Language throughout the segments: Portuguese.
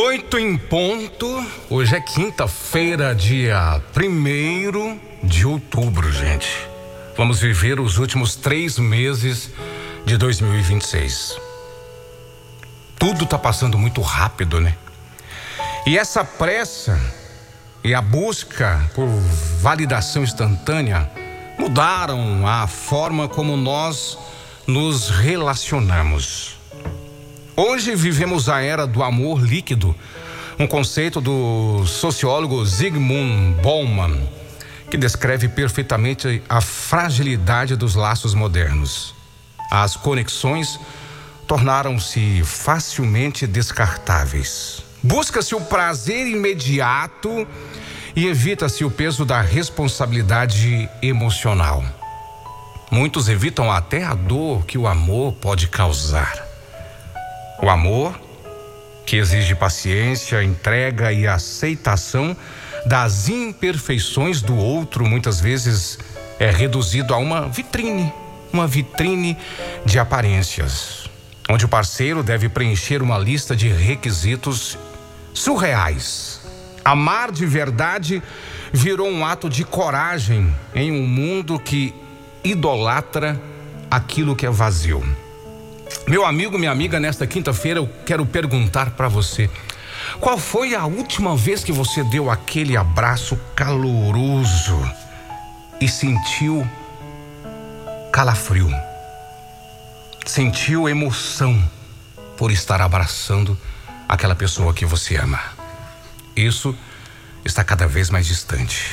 8 em ponto. Hoje é quinta-feira, dia 1º de outubro, gente. Vamos viver os últimos 3 meses de 2026. Tudo tá passando muito rápido, né? E essa pressa e a busca por validação instantânea mudaram a forma como nós nos relacionamos. Hoje vivemos a era do amor líquido, um conceito do sociólogo Zygmunt Bauman, que descreve perfeitamente a fragilidade dos laços modernos. As conexões tornaram-se facilmente descartáveis. Busca-se o prazer imediato e evita-se o peso da responsabilidade emocional. Muitos evitam até a dor que o amor pode causar. O amor, que exige paciência, entrega e aceitação das imperfeições do outro, muitas vezes é reduzido a uma vitrine de aparências, onde o parceiro deve preencher uma lista de requisitos surreais. Amar de verdade virou um ato de coragem em um mundo que idolatra aquilo que é vazio. Meu amigo, minha amiga, nesta quinta-feira eu quero perguntar para você: qual foi a última vez que você deu aquele abraço caloroso e sentiu calafrio? Sentiu emoção por estar abraçando aquela pessoa que você ama? Isso está cada vez mais distante.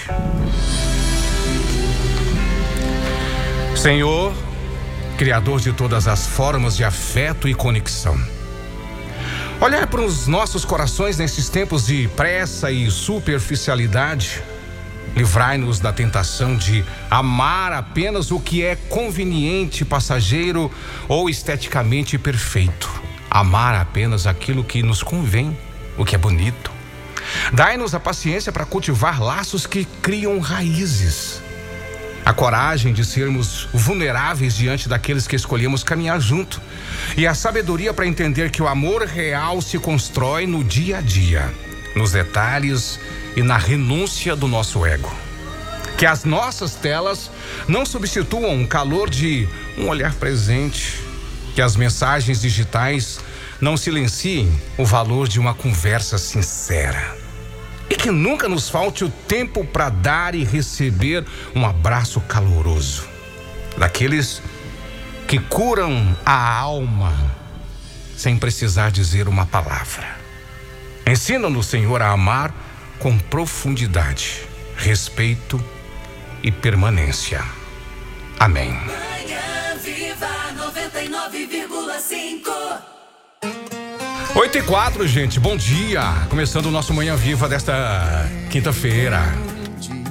Senhor, Criador de todas as formas de afeto e conexão, olhar para os nossos corações nesses tempos de pressa e superficialidade. Livrai-nos da tentação de amar apenas o que é conveniente, passageiro ou esteticamente perfeito. Amar apenas aquilo que nos convém, o que é bonito. Dai-nos a paciência para cultivar laços que criam raízes. A coragem de sermos vulneráveis diante daqueles que escolhemos caminhar junto. E a sabedoria para entender que o amor real se constrói no dia a dia, nos detalhes e na renúncia do nosso ego. Que as nossas telas não substituam o calor de um olhar presente. Que as mensagens digitais não silenciem o valor de uma conversa sincera. E que nunca nos falte o tempo para dar e receber um abraço caloroso, daqueles que curam a alma sem precisar dizer uma palavra. Ensina-nos, Senhor, a amar com profundidade, respeito e permanência. Amém. Manhã Viva 99,5. 8h04, gente, bom dia. Começando o nosso Manhã Viva desta quinta-feira.